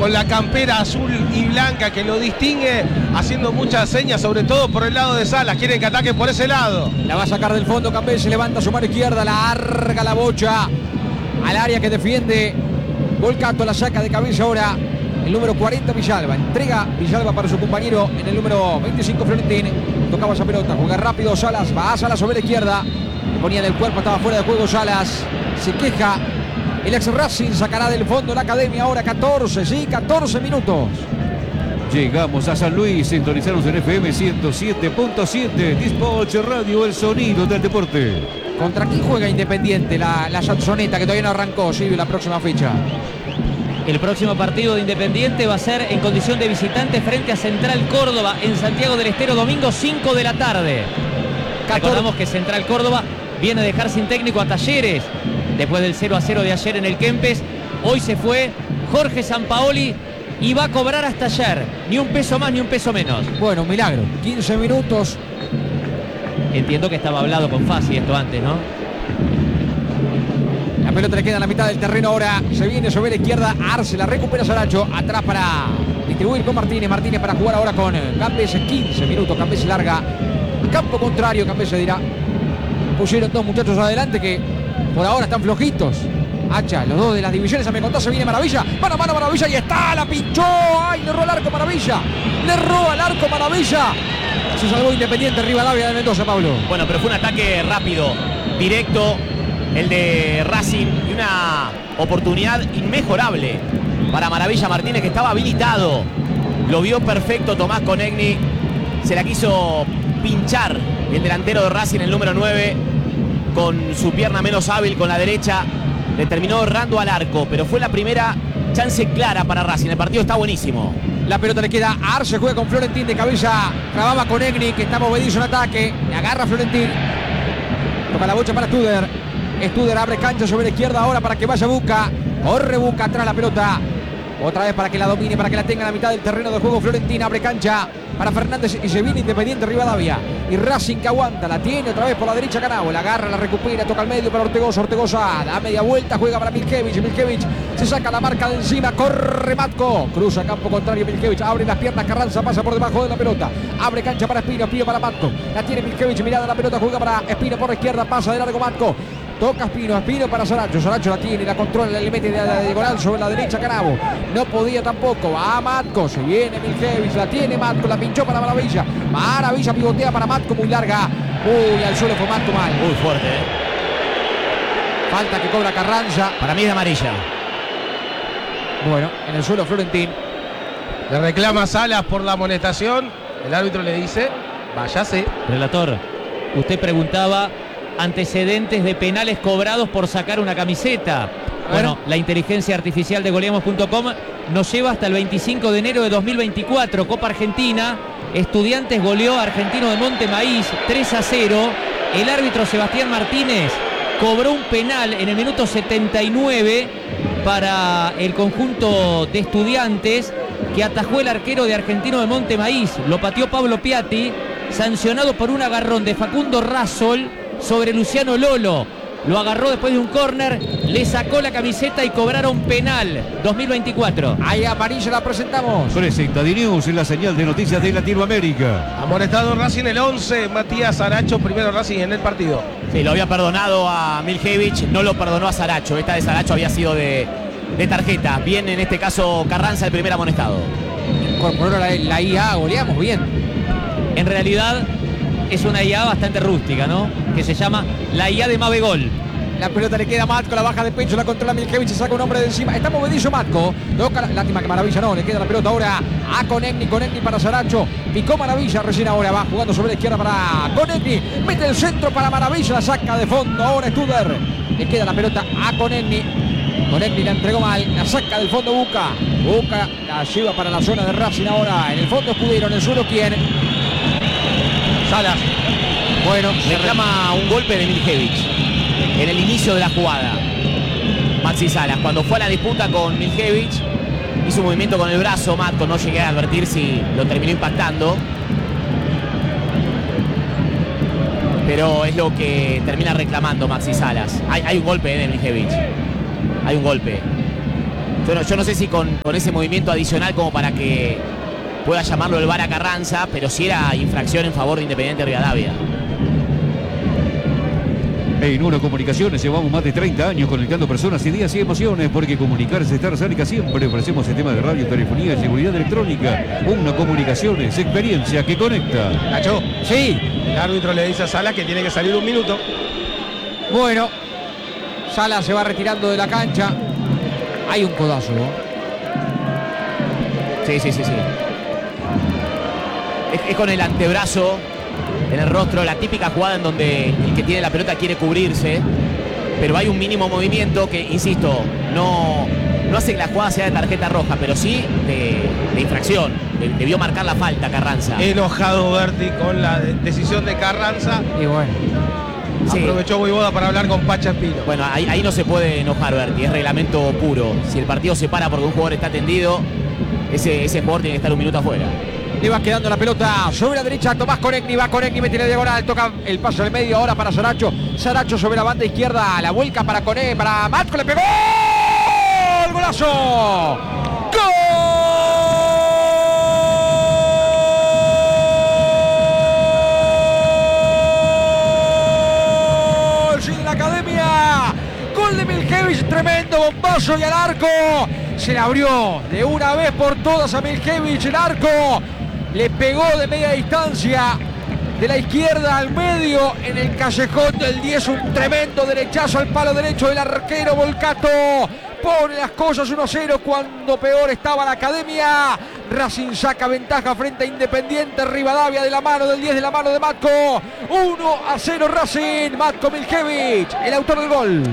con la campera azul y blanca que lo distingue, haciendo muchas señas, sobre todo por el lado de Salas. Quieren que ataque por ese lado. La va a sacar del fondo Campbell, se levanta su mano izquierda, larga la bocha al área que defiende Volcato, la saca de cabeza ahora el número 40 Villalba. Entrega Villalba para su compañero en el número 25 Florentín. Tocaba esa pelota, juega rápido Salas, va a Salas sobre la izquierda. Le ponía del cuerpo, estaba fuera de juego Salas. Se queja el ex Racing, sacará del fondo la academia ahora 14 minutos. Llegamos a San Luis, sintonizaron en FM 107.7, Dispatch Radio, el sonido del deporte. ¿Contra quién juega Independiente la Sansoneta, que todavía no arrancó, Silvio, la próxima fecha? El próximo partido de Independiente va a ser en condición de visitante frente a Central Córdoba en Santiago del Estero, domingo 5 de la tarde. Recordamos que Central Córdoba viene a dejar sin técnico a Talleres después del 0-0 de ayer en el Kempes. Hoy se fue Jorge Sampaoli y va a cobrar hasta ayer. Ni un peso más ni un peso menos. Bueno, un milagro. 15 minutos. Entiendo que estaba hablado con Fassi esto antes, ¿no? La pelota le queda en la mitad del terreno ahora. Se viene sobre la izquierda. Arce la recupera Saracho. Atrás para distribuir con Martínez. Martínez para jugar ahora con Campes. 15 minutos. Campes se larga. Campo contrario. Campes se dirá. Pusieron dos muchachos adelante que por ahora están flojitos. Hacha, los dos de las divisiones. Me contó, se viene Maravilla. Mano a mano Maravilla. Y está. La pinchó. ¡Ay! Le erró al arco Maravilla. Le erró al arco Maravilla. Se salvó Independiente Rivadavia de Mendoza, Pablo. Bueno, pero fue un ataque rápido, directo, el de Racing, y una oportunidad inmejorable para Maravilla Martínez, que estaba habilitado. Lo vio perfecto Tomás Conegni. Se la quiso pinchar el delantero de Racing, el número 9, con su pierna menos hábil, con la derecha. Le terminó errando al arco, pero fue la primera chance clara para Racing. El partido está buenísimo. La pelota le queda a Arce, juega con Florentín de cabeza. Trababa con Egni, que está movedizo en ataque. Le agarra Florentín. Toca la bocha para Studer. Studer abre cancha sobre la izquierda ahora para que vaya Buca. Corre Buca atrás la pelota. Otra vez para que la domine, para que la tenga en la mitad del terreno de juego. Florentín abre cancha para Fernández y se viene Independiente Rivadavia. Y Racing que aguanta, la tiene otra vez por la derecha Canavo. La agarra, la recupera, toca al medio para Ortegoza. Ortegoza da media vuelta, juega para Milkevich. Milkevich se saca la marca de encima, corre Matko. Cruza campo contrario Milkevich, abre las piernas Carranza, pasa por debajo de la pelota. Abre cancha para Espino, Espino para Matko. La tiene Milkevich, mirada la pelota, juega para Espino por la izquierda, pasa de largo Matko. Toca Espino, Espino para Saracho. Saracho la tiene, la controla, le mete de la diagonal sobre la derecha Canavo. No podía tampoco. Va Matko, se viene Milkevich, la tiene Matko, la pinchó para Maravilla. Maravilla pivotea para Matko, muy larga. Uy, al suelo fue Matko mal. Muy fuerte, Falta que cobra Carranza. Para mí es de amarilla. Bueno, en el suelo Florentín. Le reclama Salas por la amonestación. El árbitro le dice, váyase. Relator, usted preguntaba antecedentes de penales cobrados por sacar una camiseta. Bueno, la inteligencia artificial de goleamos.com nos lleva hasta el 25 de enero de 2024. Copa Argentina. Estudiantes goleó a Argentino de Monte Maíz 3-0. El árbitro Sebastián Martínez cobró un penal en el minuto 79 para el conjunto de Estudiantes, que atajó el arquero de Argentino de Monte Maíz. Lo pateó Pablo Piatti, sancionado por un agarrón de Facundo Razzol sobre Luciano Lolo. Lo agarró después de un córner, le sacó la camiseta y cobraron penal. 2024. Ahí amarilla la presentamos. Presenta D-News en la señal de noticias de Latinoamérica. Amonestado Racing el 11, Matías Saracho, primero Racing en el partido. Sí, lo había perdonado a Milkevich, no lo perdonó a Saracho. Esta de Saracho había sido de tarjeta. Bien, en este caso Carranza, el primer amonestado. Incorporó la IA, goleamos bien. En realidad es una IA bastante rústica, ¿no? Que se llama la IA de Mabegol. La pelota le queda a Matko, la baja de pecho, la controla Milkevich, se saca un hombre de encima. Está movedizo Matko. Lástima que Maravilla no, le queda la pelota ahora a Conegni para Saracho. Picó Maravilla, recién ahora va jugando sobre la izquierda para Conegni. Mete el centro para Maravilla, la saca de fondo ahora Studer. Le queda la pelota a Conegni. Conegni la entregó mal, la saca del fondo Buca. Buca la lleva para la zona de Racing ahora. En el fondo Escudero, en el suelo ¿quién? Salas. Bueno, reclama un golpe de Milkevich en el inicio de la jugada. Maxi Salas, cuando fue a la disputa con Milkevich, hizo un movimiento con el brazo. Matko, no llegué a advertir si lo terminó impactando, pero es lo que termina reclamando Maxi Salas. Hay un golpe de Milkevich. Hay un golpe. Yo no sé si con ese movimiento adicional como para que pueda llamarlo el VAR a Carranza, pero sí era infracción en favor de Independiente Rivadavia. En Uno Comunicaciones llevamos más de 30 años conectando personas, ideas y emociones, porque comunicarse es estar cerca siempre. Ofrecemos sistemas de radio, telefonía y seguridad electrónica. Uno Comunicaciones, experiencia que conecta. Nacho, Sí, el árbitro le dice a Salas que tiene que salir 1 minuto. bueno. Sala se va retirando de la cancha. Hay un codazo, ¿no? Sí. Es con el antebrazo en el rostro, la típica jugada en donde el que tiene la pelota quiere cubrirse, pero hay un mínimo movimiento que, insisto, no hace que la jugada sea de tarjeta roja, pero sí de infracción. Debió marcar la falta Carranza. Enojado Berti con la decisión de Carranza. Y bueno. Sí. Aprovechó Voivoda para hablar con Pacha Espino. Bueno, ahí no se puede enojar, Berti, es reglamento puro. Si el partido se para porque un jugador está tendido, ese jugador tiene que estar 1 minuto afuera. Le va quedando la pelota sobre la derecha. Tomás Conegni, va Conegni, mete la diagonal, toca el paso del medio ahora para Saracho. Saracho sobre la banda izquierda, la vuelca para Conegni, para Matco, le pegó. ¡Golazo! ¡Gol! ¡Sin la Academia! Gol de Miljevich, tremendo bombazo y al arco. Se le abrió de una vez por todas a Miljevich el arco. Le pegó de media distancia, de la izquierda al medio, en el callejón del 10, un tremendo derechazo al palo derecho del arquero Volcato. Pone las cosas 1-0 cuando peor estaba la Academia. Racing saca ventaja frente a Independiente Rivadavia de la mano del 10, de la mano de Matco. 1-0 Racing. Matko Miljevich, el autor del gol.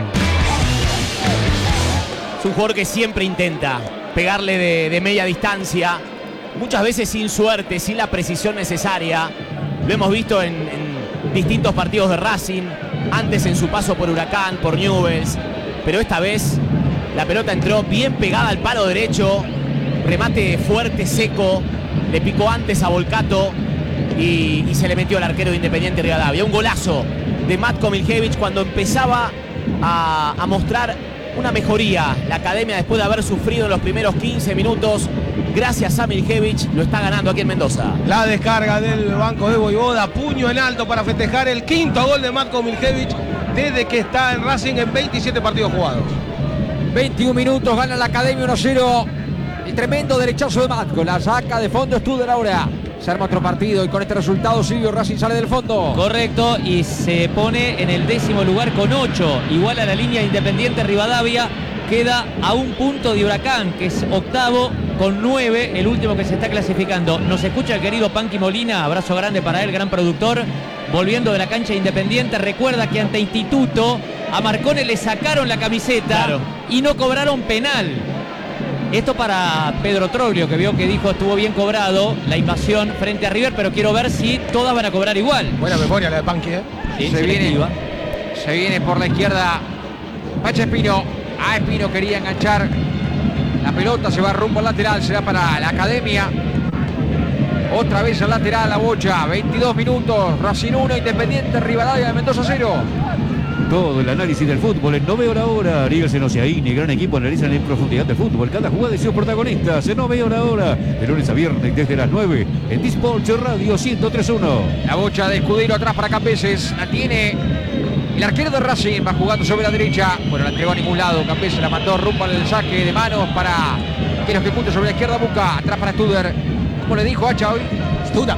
Es un jugador que siempre intenta pegarle de media distancia, muchas veces sin suerte, sin la precisión necesaria. Lo hemos visto en distintos partidos de Racing, antes en su paso por Huracán, por Newell's, pero esta vez la pelota entró bien pegada al palo derecho, remate fuerte, seco, le picó antes a Volcato y se le metió al arquero de Independiente Rivadavia. Un golazo de Matko Miljevich cuando empezaba a mostrar una mejoría la Academia después de haber sufrido en los primeros 15 minutos. Gracias a Miljevich lo está ganando aquí en Mendoza. La descarga del banco de Voivoda, puño en alto para festejar el 5.º gol de Matko Miljevich desde que está en Racing en 27 partidos jugados. 21 minutos, gana la Academia 1-0. El tremendo derechazo de Matko, la saca de fondo Studer ahora. Se arma otro partido y con este resultado Silvio Racing sale del fondo. Correcto, y se pone en el 10º lugar con 8, igual a la línea Independiente Rivadavia. Queda a 1 punto de Huracán, que es 8º con 9, el último que se está clasificando. Nos escucha el querido Panqui Molina, abrazo grande para él, gran productor. Volviendo de la cancha Independiente, recuerda que ante Instituto a Marcone le sacaron la camiseta, claro, y no cobraron penal. Esto para Pedro Troglio, que vio que dijo estuvo bien cobrado la invasión frente a River, pero quiero ver si todas van a cobrar igual. Buena memoria la de Panqui, ¿eh? Sí, se viene por la izquierda Pacha Espino. Espino quería enganchar la pelota, se va rumbo al lateral, será para la Academia. Otra vez al lateral la Bocha, 22 minutos, Racing 1, Independiente Rivadavia de Mendoza 0. Todo el análisis del fútbol en 9 hora. Ariel Senosiaini, gran equipo, analizan en profundidad del fútbol. Cada jugada de sus protagonistas en 9 hora. De lunes a viernes desde las 9 en Dispolch Radio 103.1. La Bocha de Escudero atrás para Campeses. La tiene el arquero de Racing. Va jugando sobre la derecha. Bueno, la entregó a ningún lado. Campeses la mandó rumbo al saque de manos para que lo ejecute sobre la izquierda. Buca. Atrás para Studer. ¿Cómo le dijo Hacha hoy? Studer.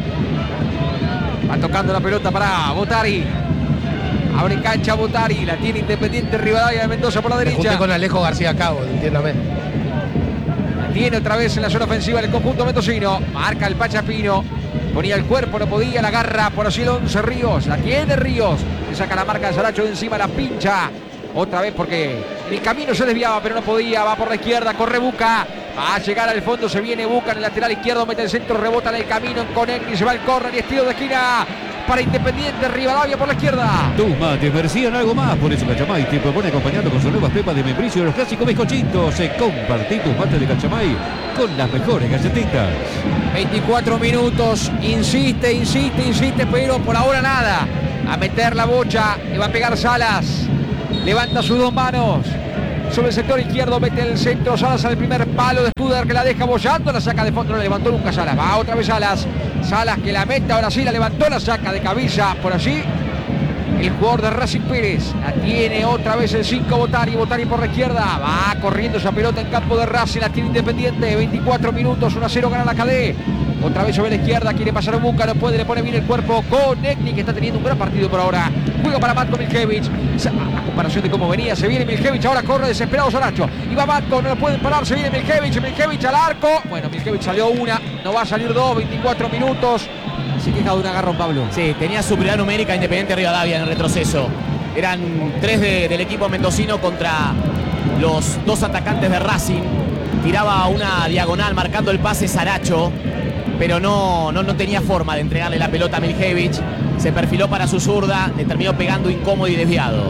Va tocando la pelota para Botari. Abre cancha Botari, la tiene Independiente Rivadavia de Mendoza por la derecha. Me junté con Alejo García Cabo, entiéndame. La tiene otra vez en la zona ofensiva del conjunto mendocino. Marca el Pacha Espino. Ponía el cuerpo, no podía, la agarra por así el 11 Ríos. La tiene Ríos. Le saca la marca de Saracho de encima, la pincha. Otra vez porque el camino se desviaba, pero no podía. Va por la izquierda, corre Buca. Va a llegar al fondo, se viene Buca en el lateral izquierdo, mete el centro, rebota en el camino, con Conegni, se va el córner y estilo de esquina para Independiente Rivadavia por la izquierda. Tus mates merecían algo más, por eso Cachamay te propone acompañando con sus nuevas pepas de membrillo de los clásicos bizcochitos. Compartí tus mates de Cachamay con las mejores galletitas. 24 minutos, insiste, pero por ahora nada. A meter la Bocha, le va a pegar Salas. Levanta sus dos manos. sobre el sector izquierdo, mete el centro, Salas al primer palo de Studer que la deja bollando, la saca de fondo, no la levantó nunca Salas, va otra vez Salas que la mete, ahora sí la levantó, la saca de cabeza por allí el jugador de Racing Pérez, la tiene otra vez el 5 Botari por la izquierda, va corriendo esa pelota en campo de Racing, la tiene Independiente, 24 minutos, 1-0 gana la KD. Otra vez sobre la izquierda, quiere pasar Buca, no puede, le pone bien el cuerpo con Ekni, que está teniendo un gran partido por ahora. Juega para Matko Miljevic, a comparación de cómo venía, se viene Miljevic, ahora corre desesperado Saracho. Y va Matko, no lo pueden parar, se viene Miljevic al arco. Bueno, Miljevic salió una, no va a salir dos, 24 minutos. Se queja de un agarrón, Pablo. Sí, tenía superioridad numérica Independiente Rivadavia en el retroceso. Eran 3 del equipo mendocino contra los 2 atacantes de Racing. Tiraba una diagonal marcando el pase Saracho, pero no tenía forma de entregarle la pelota a Miljevic. Se perfiló para su zurda, le terminó pegando incómodo y desviado.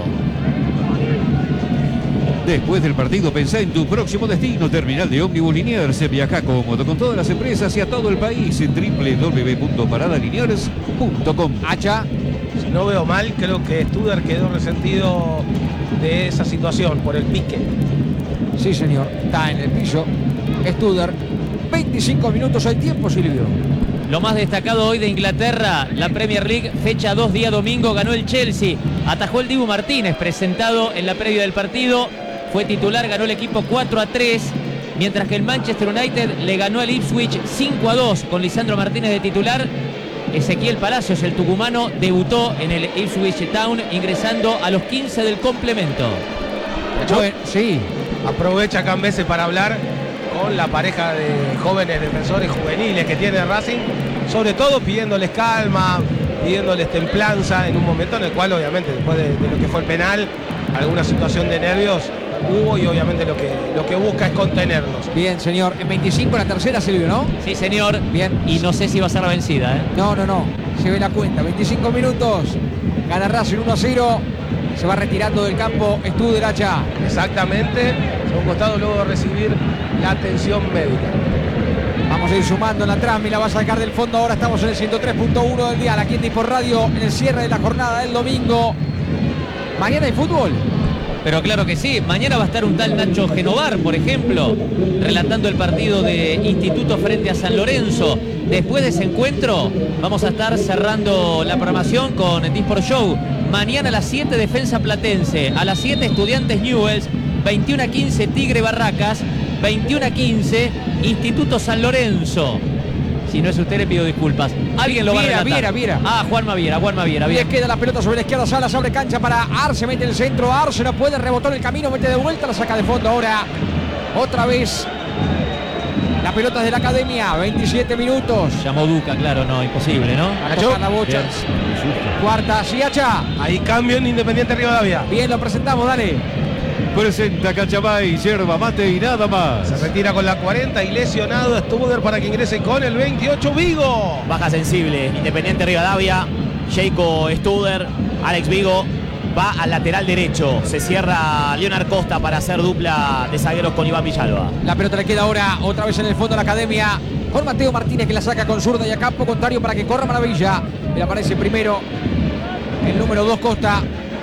Después del partido, pensá en tu próximo destino. Terminal de ómnibus Liniers. Viaja cómodo con todas las empresas y a todo el país en www.paradaliniers.com. Hacha. Si no veo mal, creo que Studer quedó resentido de esa situación por el pique. Sí, señor, está en el piso. Studer. 25 minutos al tiempo, Silvio. Lo más destacado hoy de Inglaterra, la Premier League, fecha 2, día domingo, ganó el Chelsea. Atajó el Dibu Martínez, presentado en la previa del partido. Fue titular, ganó el equipo 4-3, mientras que el Manchester United le ganó al Ipswich 5-2 con Lisandro Martínez de titular. Ezequiel Palacios, el tucumano, debutó en el Ipswich Town, ingresando a los 15 del complemento. Sí. Aprovecha Cambese para hablar con la pareja de jóvenes defensores juveniles que tiene Racing, sobre todo pidiéndoles calma, pidiéndoles templanza en un momento en el cual obviamente después de lo que fue el penal, alguna situación de nervios hubo y obviamente lo que busca es contenerlos. Bien, señor. En 25 la tercera, Silvio, ¿no? Sí, señor. Bien. Y no sé si va a ser la vencida, ¿eh? No. Se ve la cuenta. 25 minutos. Gana Racing 1-0. Se va retirando del campo Studer Hacha. Exactamente. Se un costado luego de recibir la atención médica. Vamos a ir sumando en la transmi, la va a sacar del fondo. Ahora estamos en el 103.1 del día, aquí en Disport Radio, en el cierre de la jornada del domingo. Mañana hay fútbol. Pero claro que sí, mañana va a estar un tal Nacho Genovar, por ejemplo, relatando el partido de Instituto frente a San Lorenzo. Después de ese encuentro vamos a estar cerrando la programación con Disport Show. Mañana a las 7 Defensa Platense, a las 7 Estudiantes Newells, 21:15 Tigre Barracas, 21:15 Instituto San Lorenzo. Si no es usted, le pido disculpas. Alguien lo va a relatar. Viera. Ah, Juanma Viera. Bien. Queda la pelota sobre la izquierda, Salas abre cancha para Arce, mete en el centro, Arce no puede, rebotó en el camino, mete de vuelta, la saca de fondo ahora. Otra vez la pelota es de la Academia, 27 minutos. Llamó Duca, claro, no, imposible, ¿no? A tocar la bocha. Cuarta, Siacha. Ahí cambio en Independiente Rivadavia. Bien, lo presentamos, dale. Presenta Cachamay, yerba mate y nada más. Se retira con la 40 y lesionado Studer para que ingrese con el 28 Vigo. Baja sensible, Independiente Rivadavia, Jacob Studer, Alex Vigo va al lateral derecho. Se cierra Leonard Costa para hacer dupla de zagueros con Iván Villalba. La pelota le queda ahora otra vez en el fondo de la Academia con Mateo Martínez, que la saca con zurda y a campo contrario para que corra Maravilla. Le aparece primero el número 2 Costa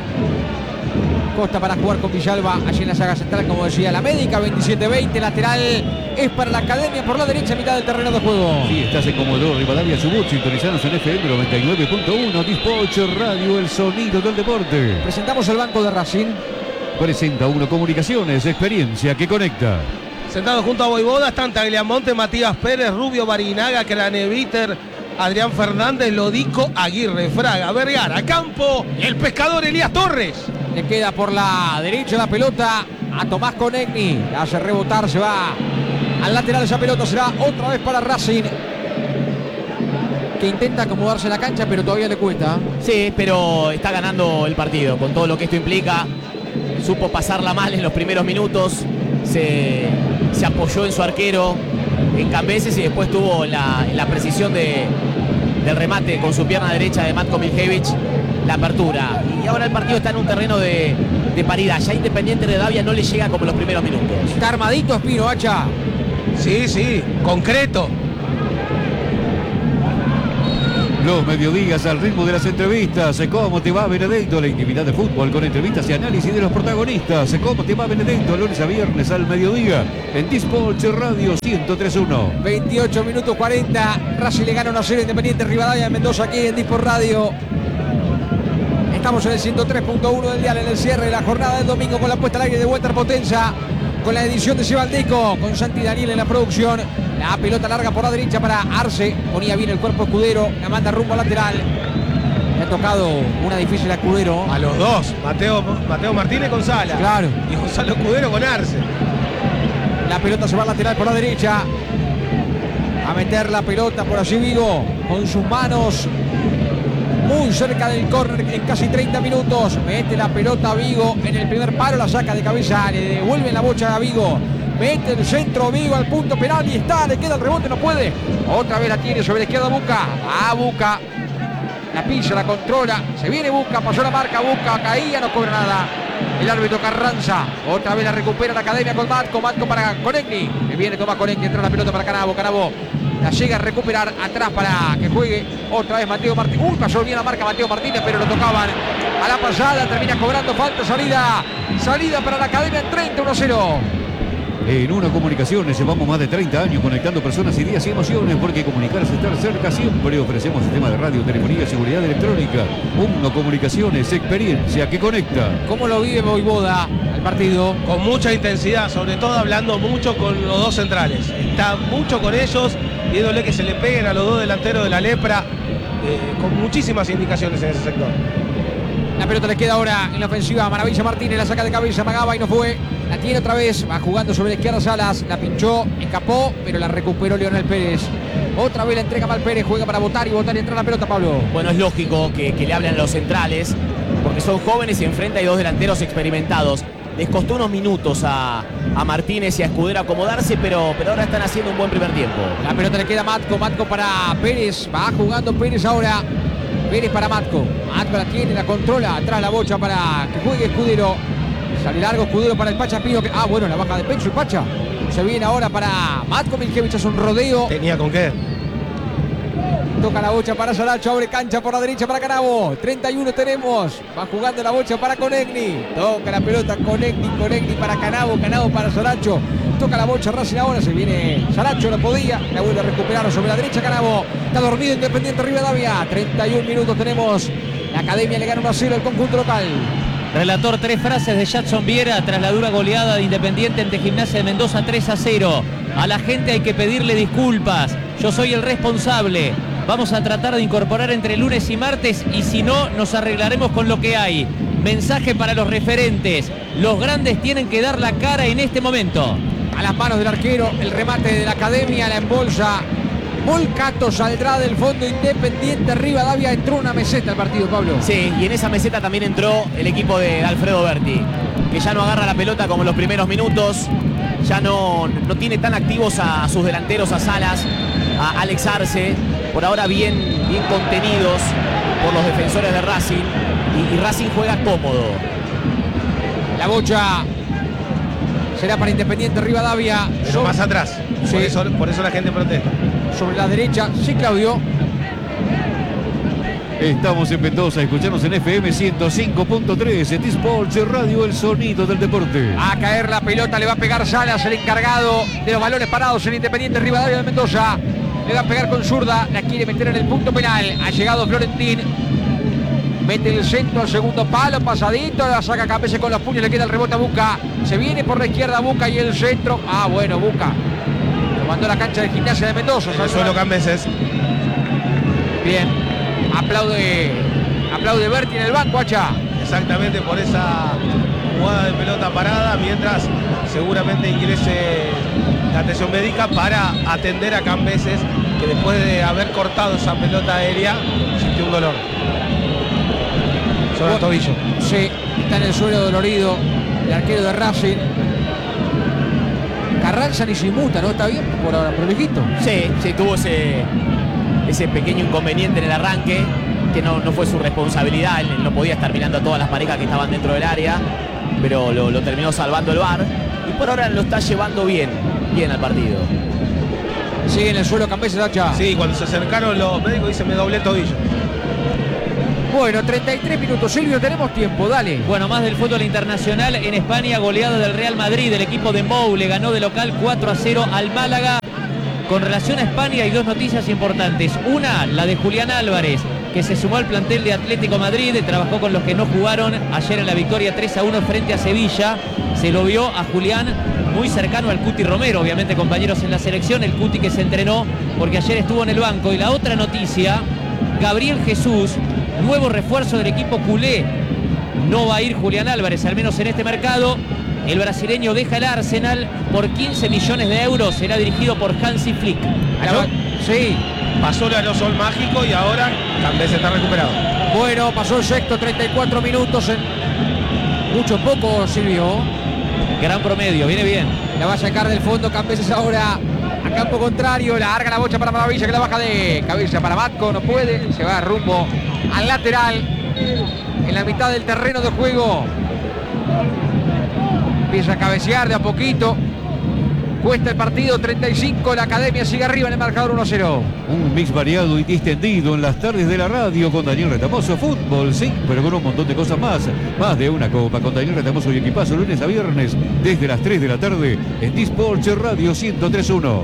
para jugar con Villalba allí en la saga central, como decía la médica. 27-20, lateral es para la Academia por la derecha, mitad del terreno de juego. Sí, estás en Comodoro Rivadavia, Chubut, sintonizados en FM 99.1, Disport Radio, el sonido del deporte. Presentamos el banco de Racing. Presenta Uno Comunicaciones, experiencia que conecta. Sentados junto a Voivoda están Tagliamonte, Matías Pérez, Rubio, Barinaga, Craneviter, Adrián Fernández, Lodico, Aguirre, Fraga, Vergara, Campo, el pescador Elías Torres. Le queda por la derecha la pelota a Tomás Conegni. La hace rebotar, se va al lateral. Esa pelota será otra vez para Racing, que intenta acomodarse en la cancha, pero todavía le cuesta. Sí, pero está ganando el partido con todo lo que esto implica. Supo pasarla mal en los primeros minutos. Se apoyó en su arquero, en Cambeses, y después tuvo la precisión del remate con su pierna derecha de Matko Miljevic, la apertura. Y ahora el partido está en un terreno de paridad. Ya Independiente Rivadavia no le llega como en los primeros minutos. Está armadito Espino, Hacha. Sí, concreto. Los mediodías al ritmo de las entrevistas. ¿Cómo te va, Benedetto? La intimidad de fútbol con entrevistas y análisis de los protagonistas. ¿Cómo te va, Benedetto? Lunes a viernes al mediodía en Dispolch Radio 103.1. 28 minutos 40. Racing le gana 1-0 Independiente Rivadavia de Mendoza aquí en Dispolch Radio. Estamos en el 103.1 del dial en el cierre de la jornada del domingo con la puesta al aire de Walter Potenza. Con la edición de Sebaldeco, con Santi Daniel en la producción. La pelota larga por la derecha para Arce. Ponía bien el cuerpo Escudero. La manda rumbo al lateral. Le ha tocado una difícil a Escudero. A los dos. Mateo Martínez con Sala. Claro. Y Gonzalo Escudero con Arce. La pelota se va al lateral por la derecha. A meter la pelota por allí Vigo. Con sus manos muy cerca del córner en casi 30 minutos. Mete la pelota a Vigo en el primer paro, la saca de cabeza, le devuelve la bocha a Vigo. Mete el centro Vigo al punto penal y está, le queda el rebote, no puede. Otra vez la tiene sobre la izquierda Buca. Buca. La pisa, la controla. Se viene Buca, pasó la marca Buca, caía, no cobra nada. El árbitro Carranza. Otra vez la recupera la academia con Matco. Matco para Conegni. Que viene, toma Conegni, entra la pelota para Canavo. Canavo la llega a recuperar atrás para que juegue otra vez Mateo Martínez. Pasó bien la marca Mateo Martínez, pero lo tocaban a la pasada. Termina cobrando falta, salida para la academia en 30-1-0. En Una Comunicaciones llevamos más de 30 años conectando personas, ideas y emociones, porque comunicar es estar cerca. Siempre ofrecemos sistema de radio, telefonía y seguridad electrónica. Una Comunicaciones, experiencia que conecta. ¿Cómo lo vive Voivoda al partido? Con mucha intensidad, sobre todo hablando mucho con los dos centrales. Está mucho con ellos, viéndole que se le peguen a los dos delanteros de la Lepra, con muchísimas indicaciones en ese sector. La pelota le queda ahora en la ofensiva a Maravilla Martínez, la saca de cabeza, amagaba y no fue. La tiene otra vez, va jugando sobre la izquierda Salas, la pinchó, escapó, pero la recuperó Leonel Pérez. Otra vez la entrega Mal Pérez, juega para Botari entra la pelota, Pablo. Bueno, es lógico que le hablen a los centrales, porque son jóvenes y enfrenta hay dos delanteros experimentados. Les costó unos minutos a Martínez y a Escudero acomodarse, pero ahora están haciendo un buen primer tiempo. La pelota le queda a Matco para Pérez, va jugando Pérez ahora. Pérez para Matco la tiene, la controla, atrás la bocha para que juegue Escudero. Sale largo Escudero para el Pacha Pino. Bueno, la baja de pecho el Pacha. Se viene ahora para Matco Milkevich, hace un rodeo. Tenía con qué. Toca la bocha para Saracho, abre cancha por la derecha para Canavo. 31 tenemos. Va jugando la bocha para Conegni. Toca la pelota Conegni para Canavo para Saracho. Toca la bocha Racing ahora, se viene Saracho, no podía. La vuelve a recuperar sobre la derecha Canavo. Está dormido Independiente Rivadavia. 31 minutos tenemos. La academia le gana 1-0 al conjunto local. Relator, 3 frases de Jackson Viera tras la dura goleada de Independiente ante Gimnasia de Mendoza 3-0. A la gente hay que pedirle disculpas. Yo soy el responsable. Vamos a tratar de incorporar entre lunes y martes y si no, nos arreglaremos con lo que hay. Mensaje para los referentes. Los grandes tienen que dar la cara en este momento. A las manos del arquero, el remate de la academia, la embolsa. Volcato saldrá del fondo Independiente Rivadavia. Entró una meseta al partido, Pablo. Sí, y en esa meseta también entró el equipo de Alfredo Berti, que ya no agarra la pelota como en los primeros minutos. Ya no tiene tan activos a sus delanteros, a Salas, a Alex Arce. Por ahora bien contenidos por los defensores de Racing. Y Racing juega cómodo. La bocha será para Independiente Rivadavia. Pero más atrás. Sí. Por eso la gente protesta. Sobre la derecha, sí, Claudio. Estamos en Mendoza, escuchanos en FM 105.3, en Dispolch Radio, el sonido del deporte. A caer la pelota, le va a pegar Salas, el encargado de los balones parados en Independiente Rivadavia de Mendoza. Le va a pegar con zurda, la quiere meter en el punto penal. Ha llegado Florentín. Mete el centro al segundo palo, pasadito, la saca Campese con los puños, le queda el rebote a Buca. Se viene por la izquierda Buca y el centro. Bueno, Buca. Lo mandó a la cancha de Gimnasia de Mendoza. Solo Cambeses. Bien. Aplaude Berti en el banco, Hacha. Exactamente por esa jugada de pelota parada, mientras seguramente ingrese la atención médica para atender a Cambeses, que después de haber cortado esa pelota aérea sintió un dolor sobre el tobillo. Sí, está en el suelo dolorido el arquero de Racing. Carranza ni se inmuta, ¿no? Está bien por ahora, prolijito. Sí, tuvo ese pequeño inconveniente en el arranque, que no fue su responsabilidad. Él no podía estar mirando a todas las parejas que estaban dentro del área, pero lo terminó salvando el VAR. Y por ahora lo está llevando bien al partido. Sigue en el suelo Cambeses, Hacha. Sí, cuando se acercaron los médicos dice me doblé el tobillo. Bueno, 33 minutos, Silvio, tenemos tiempo, dale. Bueno, más del fútbol internacional. En España, goleada del Real Madrid. El equipo de Mou le ganó de local 4-0 al Málaga. Con relación a España hay dos noticias importantes. Una, la de Julián Álvarez, que se sumó al plantel de Atlético Madrid, trabajó con los que no jugaron ayer en la victoria 3-1 frente a Sevilla. Se lo vio a Julián muy cercano al Cuti Romero, obviamente compañeros en la selección, el Cuti que se entrenó porque ayer estuvo en el banco. Y la otra noticia, Gabriel Jesús, nuevo refuerzo del equipo culé. No va a ir Julián Álvarez, al menos en este mercado. El brasileño deja el Arsenal por 15 millones de euros. Será dirigido por Hansi Flick. Sí. Pasó el aerosol mágico y ahora Cambeses está recuperado. Bueno, pasó el sexto, 34 minutos en mucho poco, Silvio. Gran promedio, viene bien. La va a sacar del fondo Cambeses ahora a campo contrario. La larga la bocha para Maravilla, que la baja de cabeza para Matco. No puede, se va rumbo al lateral en la mitad del terreno de juego. Empieza a cabecear de a poquito. Cuesta el partido, 35. La Academia sigue arriba en el marcador 1-0. Un mix variado y distendido en las tardes de la radio con Daniel Retamoso. Fútbol, sí, pero con un montón de cosas más. Más de una copa con Daniel Retamoso y equipazo, lunes a viernes, desde las 3 de la tarde en Disport Radio 103.1.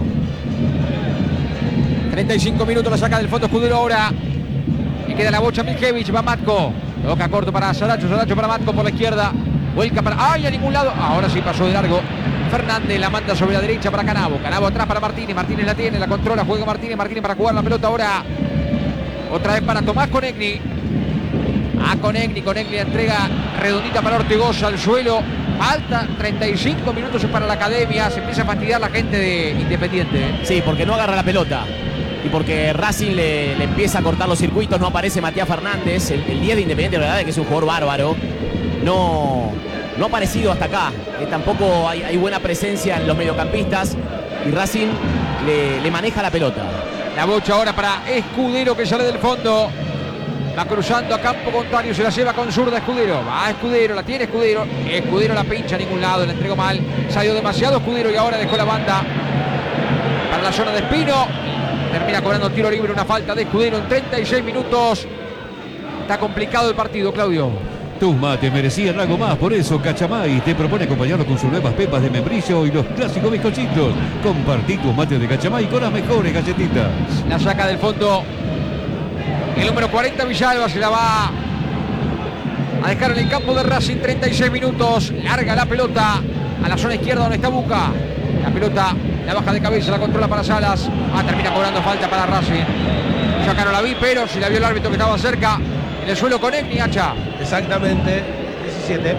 35 minutos, la saca del fondo Escudero ahora. Y queda la bocha Milkevich, va Matco. Toca corto para Saracho, Saracho para Matco por la izquierda. Vuelca para... ¡Ay! A ningún lado. Ahora sí pasó de largo. Fernández la manda sobre la derecha para Canavo. Canavo atrás para Martínez. Martínez la tiene, la controla, juega Martínez. Martínez para jugar la pelota ahora. Otra vez para Tomás Conegni. Conegni la entrega redondita para Ortigosa al suelo. Falta 35 minutos para la Academia. Se empieza a fastidiar la gente de Independiente. Sí, porque no agarra la pelota. Y porque Racing le empieza a cortar los circuitos. No aparece Matías Fernández. El 10 de Independiente, la verdad, que es un jugador bárbaro. No ha aparecido hasta acá. Tampoco hay buena presencia en los mediocampistas. Y Racing le maneja la pelota. La bocha ahora para Escudero, que sale del fondo. Va cruzando a campo contrario. Se la lleva con zurda Escudero. Va Escudero, la tiene Escudero. Escudero la pincha a ningún lado. La entregó mal. Salió demasiado Escudero y ahora dejó la banda para la zona de Espino. Termina cobrando tiro libre. Una falta de Escudero en 36 minutos. Está complicado el partido, Claudio. Tus mates merecían algo más, por eso Cachamay te propone acompañarlo con sus nuevas pepas de membrillo y los clásicos bizcochitos. Compartí tus mates de Cachamay con las mejores galletitas. La saca del fondo el número 40 Villalba, se la va a dejar en el campo de Racing. 36 minutos, larga la pelota a la zona izquierda donde está Buca. La pelota la baja de cabeza, la controla para Salas. Termina cobrando falta para Racing. Ya acá no la vi, pero si la vio el árbitro que estaba cerca. En el suelo con Egni, Hacha. Exactamente, 17.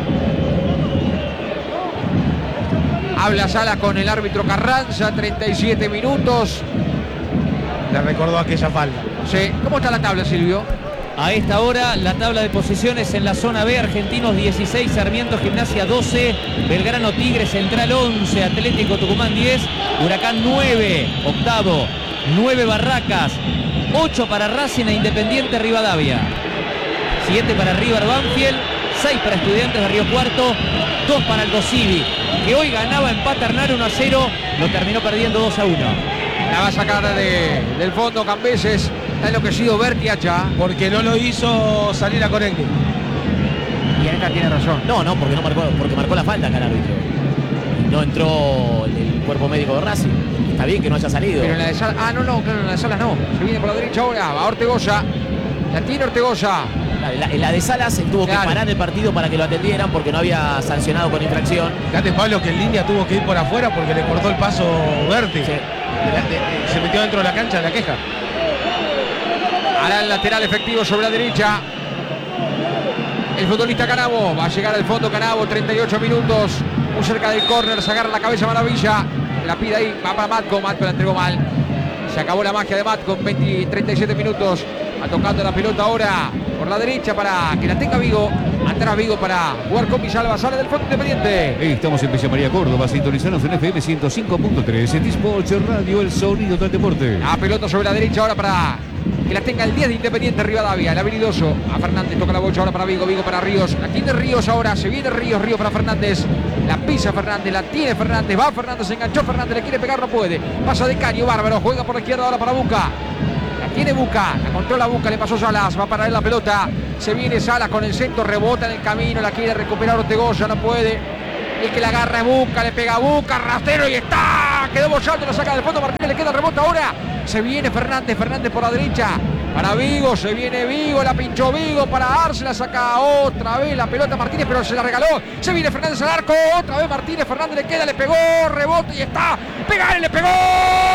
Habla Salas con el árbitro Carranza, 37 minutos. Le recordó aquella falta. Sí. ¿Cómo está la tabla, Silvio? A esta hora la tabla de posiciones en la zona B: Argentinos 16, Sarmiento Gimnasia 12, Belgrano Tigre Central 11, Atlético Tucumán 10, Huracán 9, octavo, 9 Barracas, 8 para Racing e Independiente Rivadavia, 7 para River Banfield, 6 para Estudiantes de Río Cuarto, 2 para Aldo Civi, que hoy ganaba en Paternal 1-0, lo terminó perdiendo 2-1. La va a sacar del fondo Cambeses. Está enloquecido Berti, Hacha. Porque no lo hizo salir a Conegni. Y en esta tiene razón. No, porque marcó la falta acá el árbitro. No entró el cuerpo médico de Racing. Está bien que no haya salido. Pero en la de Salas, claro, en la de Salas no. Se viene por la derecha ahora, va Ortegoza. La tiene Ortegoza. En la de Salas tuvo que parar el partido para que lo atendieran porque no había sancionado con infracción. Fíjate, Pablo, que en línea tuvo que ir por afuera porque le cortó el paso Berti. Sí. Se metió dentro de la cancha, la queja. Hará el lateral efectivo sobre la derecha. El futbolista Canavo. Va a llegar al fondo Canavo, 38 minutos. Muy cerca del córner, se agarra la cabeza Maravilla. La pide ahí, va para Matco. Matco la entregó mal. Se acabó la magia de Matco en 37 minutos. Va tocando la pelota ahora por la derecha para que la tenga Vigo. Atrás Vigo para jugar con Villalba. Sale del fondo Independiente. Estamos en Villa María, Córdoba. Sintonizanos en FM 105.3. En Disport Radio, el sonido del deporte. La pelota sobre la derecha ahora para que la tenga el 10 de Independiente Rivadavia. El habilidoso a Fernández. Toca la bocha ahora para Vigo. Vigo para Ríos. La tiene Ríos ahora. Se viene Ríos. Ríos para Fernández. La pisa Fernández, la tiene Fernández, va Fernández, se enganchó Fernández, le quiere pegar, no puede. Pasa de Caño, bárbaro, juega por la izquierda ahora para Buca. La tiene Buca, la controla Buca, le pasó Salas, va para él la pelota. Se viene Salas con el centro, rebota en el camino, la quiere recuperar Ortegoza, no puede. El que la agarra es Buca, le pega a Buca, rastero y está. Quedó bollando, la saca del fondo Martínez, le queda el rebote ahora. Se viene Fernández por la derecha. Para Vigo, se viene Vigo, la pinchó Vigo para Arce, la saca otra vez la pelota Martínez, pero se la regaló. Se viene Fernández al arco, otra vez Martínez, Fernández le queda, le pegó, rebote y está. Pegar, le pegó.